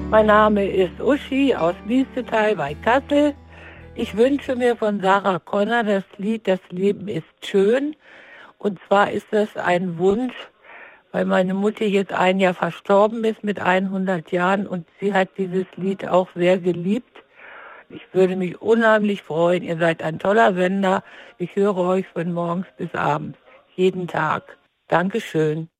Mein Name ist Uschi aus Miestetal bei Kassel. Ich wünsche mir von Sarah Connor das Lied "Das Leben ist schön". Und zwar ist das ein Wunsch, weil meine Mutter jetzt ein Jahr verstorben ist mit 100 Jahren und sie hat dieses Lied auch sehr geliebt. Ich würde mich unheimlich freuen. Ihr seid ein toller Sender. Ich höre euch von morgens bis abends, jeden Tag. Dankeschön.